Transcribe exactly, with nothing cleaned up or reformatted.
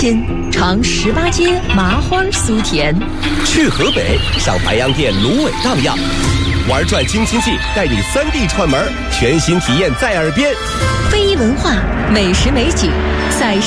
尝十八街麻花酥甜。 去河北，上白洋淀芦苇荡漾，玩转京津冀，带你三地串门，全新体验在耳边。 非遗文化，美食美景，赛